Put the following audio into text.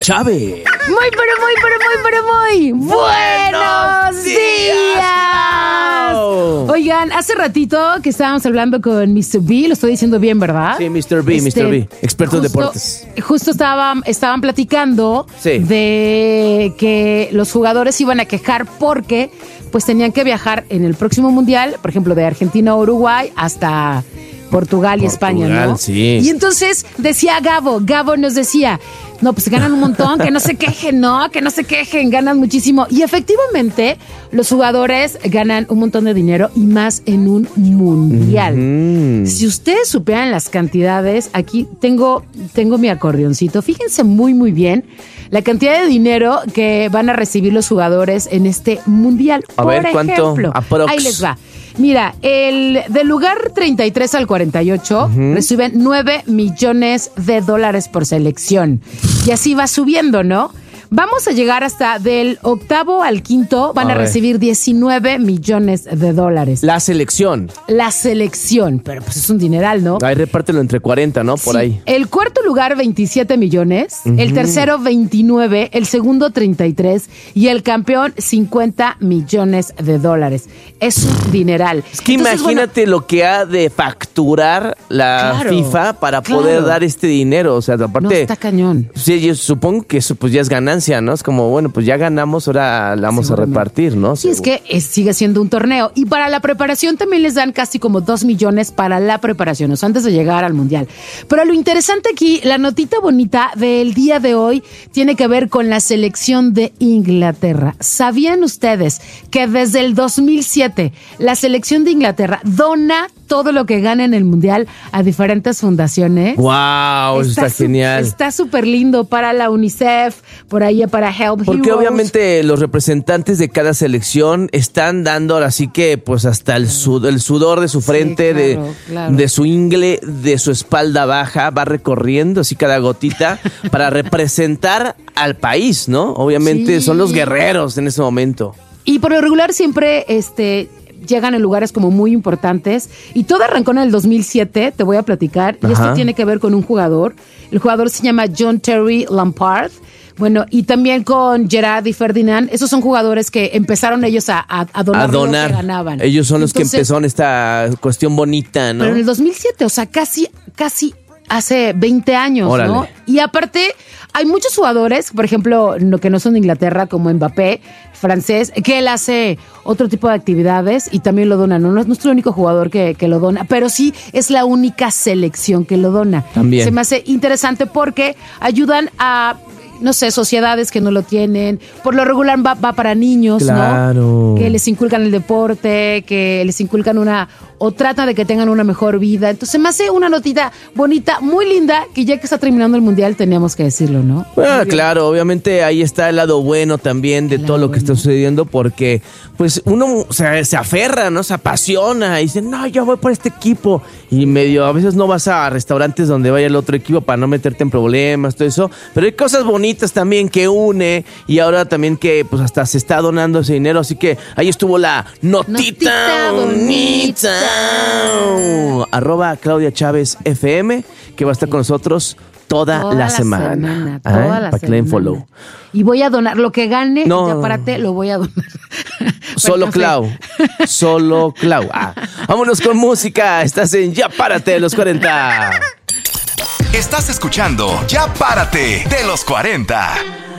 Chávez. Muy buenos días. Oigan, hace ratito que estábamos hablando con Mr. B, lo estoy diciendo bien, ¿verdad? Sí, Mr. B, experto en deportes. Justo estaban platicando de que los jugadores iban a quejar porque pues tenían que viajar en el próximo mundial, por ejemplo, de Argentina o Uruguay hasta Portugal y España, ¿no? Sí. Y entonces decía Gabo nos decía, no, pues ganan un montón, que no se quejen, ganan muchísimo. Y efectivamente, los jugadores ganan un montón de dinero y más en un mundial. Mm-hmm. Si ustedes supieran las cantidades, aquí tengo mi acordeoncito. Fíjense muy bien la cantidad de dinero que van a recibir los jugadores en este mundial. A ver, ¿cuánto? Aprox. Ahí les va. Mira, del lugar 33 al 48 reciben $9 millones por selección. Y así va subiendo, ¿no? Vamos a llegar hasta del octavo al quinto, van a recibir $19 millones. La selección, pero pues es un dineral, ¿no? Ahí repártelo entre 40, ¿no? Por ahí. El cuarto lugar, 27 millones, el tercero, 29, el segundo, 33 y el campeón, $50 millones. Es un dineral. Es que entonces, imagínate lo que ha de facturar la FIFA para poder dar este dinero. O sea, aparte... No, está cañón. Sí, yo supongo que eso pues ya es ganancia, ¿no? Es como, bueno, pues ya ganamos, ahora la vamos a repartir, ¿no? Sí, es que sigue siendo un torneo. Y para la preparación también les dan casi como 2 millones para la preparación, o sea, antes de llegar al mundial. Pero lo interesante aquí, la notita bonita del día de hoy, tiene que ver con la selección de Inglaterra. ¿Sabían ustedes que desde el 2007 la selección de Inglaterra dona todo lo que gana en el mundial a diferentes fundaciones? ¡Wow! Está genial. Está súper lindo para la UNICEF, por ahí para Help Porque Heroes. obviamente los representantes de cada selección están dando ahora sí que pues hasta el sudor de su frente, de su ingle, de su espalda baja, va recorriendo así cada gotita para representar al país, ¿no? Obviamente son los guerreros en ese momento. Y por lo regular siempre llegan en lugares como muy importantes. Y todo arrancó en el 2007, te voy a platicar. Y esto tiene que ver con un jugador. El jugador se llama John Terry Lampard. Bueno, y también con Gerrard y Ferdinand. Esos son jugadores que empezaron ellos a donar lo que ganaban. Ellos son los que empezaron esta cuestión bonita, ¿no? Pero en el 2007, o sea, casi hace 20 años, órale, ¿no? Y aparte, hay muchos jugadores, por ejemplo, que no son de Inglaterra, como Mbappé, francés, que él hace otro tipo de actividades y también lo dona. No es nuestro único jugador que lo dona, pero sí es la única selección que lo dona. También. Se me hace interesante porque ayudan a, no sé, sociedades que no lo tienen. Por lo regular va para niños, claro, ¿no? Que les inculcan el deporte, que les inculcan o tratan de que tengan una mejor vida. Entonces me hace una notita bonita, muy linda, que ya que está terminando el mundial teníamos que decirlo, ¿no? Bueno, claro, obviamente ahí está el lado bueno también de todo lo que está sucediendo, porque pues uno se aferra, ¿no? Se apasiona y dice, no, yo voy por este equipo. Y a veces no vas a restaurantes donde vaya el otro equipo para no meterte en problemas, todo eso. Pero hay cosas bonitas también que une, y ahora también que pues hasta se está donando ese dinero. Así que ahí estuvo la notita bonita. @Claudia Chávez FM, que va a estar con nosotros toda la semana. Para que le den follow. Y voy a donar lo que gane. No. Ya párate, lo voy a donar. Solo Clau. Vámonos con música. Estás en Ya Párate de los 40. Estás escuchando Ya Párate de los 40.